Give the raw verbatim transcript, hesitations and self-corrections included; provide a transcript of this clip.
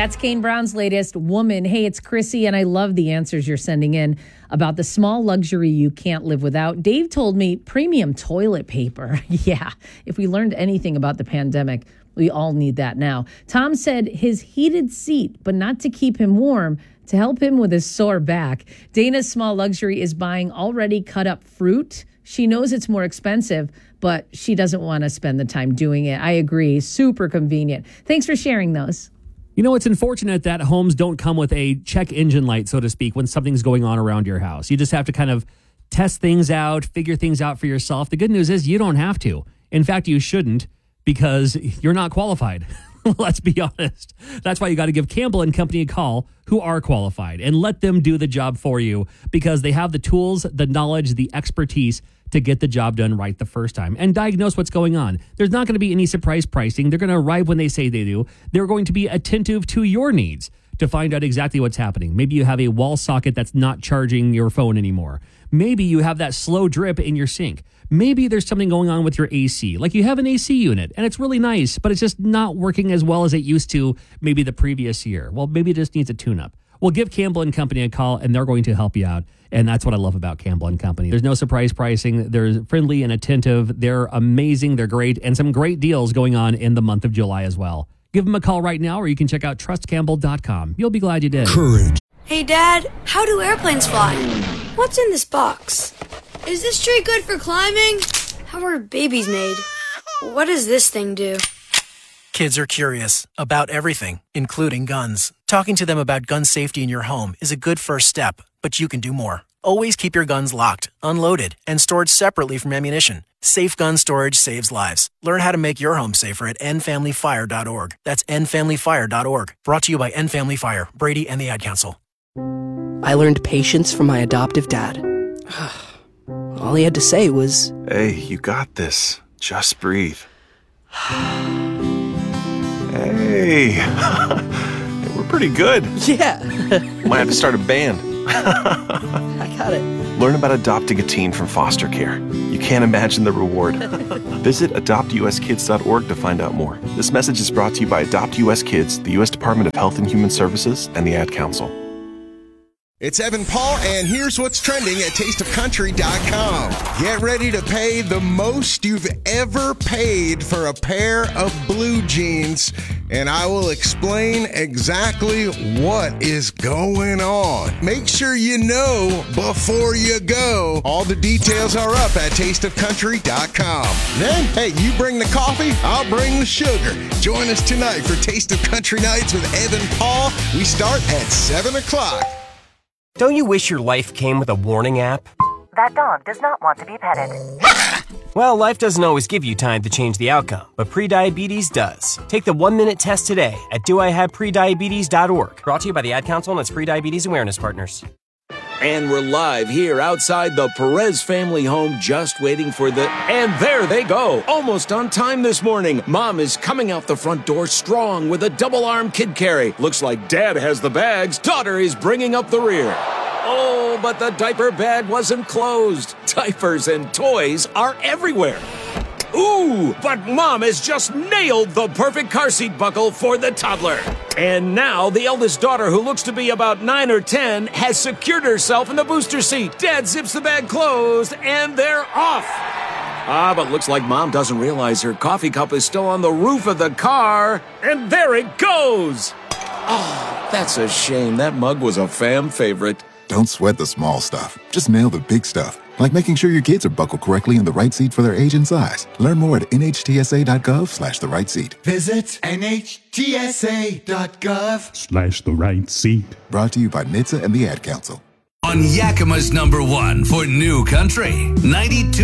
That's Kane Brown's latest Woman. Hey, it's Chrissy, and I love the answers you're sending in about the small luxury you can't live without. Dave told me premium toilet paper. Yeah, if we learned anything about the pandemic, we all need that now. Tom said his heated seat, but not to keep him warm, to help him with his sore back. Dana's small luxury is buying already cut up fruit. She knows it's more expensive, but she doesn't want to spend the time doing it. I agree. Super convenient. Thanks for sharing those. You know, it's unfortunate that homes don't come with a check engine light, so to speak, when something's going on around your house. You just have to kind of test things out, figure things out for yourself. The good news is you don't have to. In fact, you shouldn't, because you're not qualified. Let's be honest. That's why you got to give Campbell and Company a call, who are qualified, and let them do the job for you, because they have the tools, the knowledge, the expertise to get the job done right the first time and diagnose what's going on. There's not going to be any surprise pricing. They're going to arrive when they say they do. They're going to be attentive to your needs to find out exactly what's happening. Maybe you have a wall socket that's not charging your phone anymore. Maybe you have that slow drip in your sink. Maybe there's something going on with your A C. Like you have an A C unit and it's really nice, but it's just not working as well as it used to maybe the previous year. Well, maybe it just needs a tune-up. Well, give Campbell and Company a call, and they're going to help you out. And that's what I love about Campbell and Company. There's no surprise pricing. They're friendly and attentive. They're amazing. They're great. And some great deals going on in the month of July as well. Give them a call right now, or you can check out trust campbell dot com. You'll be glad you did. Courage. Hey, Dad, how do airplanes fly? What's in this box? Is this tree good for climbing? How are babies made? What does this thing do? Kids are curious about everything, including guns. Talking to them about gun safety in your home is a good first step, but you can do more. Always keep your guns locked, unloaded, and stored separately from ammunition. Safe gun storage saves lives. Learn how to make your home safer at end family fire dot org. That's end family fire dot org. Brought to you by End Family Fire, Brady, and the Ad Council. I learned patience from my adoptive dad. All he had to say was, "Hey, you got this. Just breathe." Hey, we're pretty good. Yeah. Might have to start a band. I got it. Learn about adopting a teen from foster care. You can't imagine the reward. Visit adopt u s kids dot org to find out more. This message is brought to you by Adopt U S Kids, the U S Department of Health and Human Services, and the Ad Council. It's Evan Paul, and here's what's trending at taste of country dot com. Get ready to pay the most you've ever paid for a pair of blue jeans, and I will explain exactly what is going on. Make sure you know before you go. All the details are up at taste of country dot com. Then, hey, you bring the coffee, I'll bring the sugar. Join us tonight for Taste of Country Nights with Evan Paul. We start at seven o'clock. Don't you wish your life came with a warning app? That dog does not want to be petted. Well, life doesn't always give you time to change the outcome, but prediabetes does. Take the one-minute test today at do I have prediabetes dot org. Brought to you by the Ad Council and its Prediabetes Awareness Partners. And we're live here outside the Perez family home, just waiting for the... And there they go, almost on time this morning. Mom is coming out the front door strong with a double-arm kid carry. Looks like Dad has the bags. Daughter is bringing up the rear. Oh, but the diaper bag wasn't closed. Diapers and toys are everywhere. Ooh, but Mom has just nailed the perfect car seat buckle for the toddler. And now the eldest daughter, who looks to be about nine or ten, has secured herself in the booster seat. Dad zips the bag closed, and they're off. Ah, but looks like Mom doesn't realize her coffee cup is still on the roof of the car. And there it goes. Oh, that's a shame. That mug was a fam favorite. Don't sweat the small stuff. Just nail the big stuff. Like making sure your kids are buckled correctly in the right seat for their age and size. Learn more at N H T S A dot gov slash the right seat. Visit N H T S A dot gov Slash the right seat. Brought to you by N H T S A and the Ad Council. On Yakima's number one for New Country, ninety-two